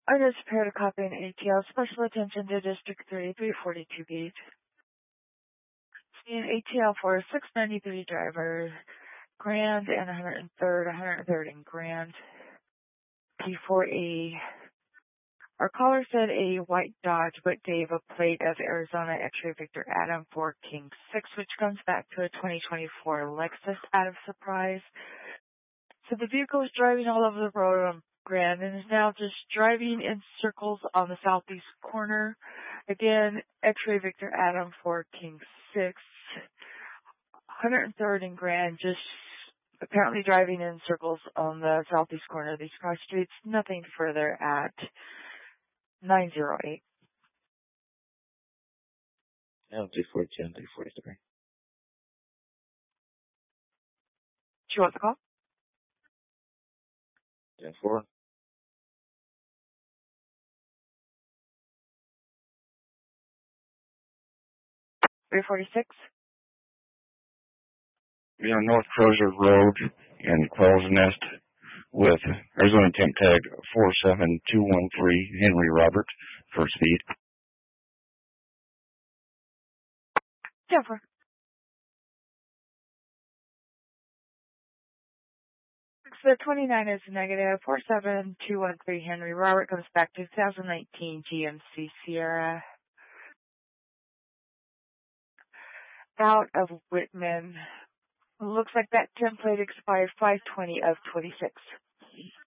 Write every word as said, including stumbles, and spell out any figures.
I just prepared a copy in A T L. Special attention to District three, three forty-two beat. Seeing A T L for six ninety-three driver, Grand and one hundred third, one hundred third and Grand. P four A. Our caller said a white Dodge, but gave a plate of Arizona X-ray Victor Adam for King six, which comes back to a twenty twenty-four Lexus out of surprise. So the vehicle is driving all over the road on Grand and is now just driving in circles on the southeast corner. Again, X-ray Victor Adam for King six, one hundred third and Grand, just apparently driving in circles on the southeast corner of these cross streets. Nothing further at nine zero eight. L two forty-two and three forty-three. Do you want the call? ten four. three forty-six. We're on North Crozer Road in Quail's Nest with Arizona temp tag four seven two one three, Henry Robert, for speed. Jennifer. The twenty-nine is negative. four seven two one three Henry Robert comes back to twenty nineteen G M C Sierra. Out of Whitman. Looks like that template expired five twenty of twenty-six.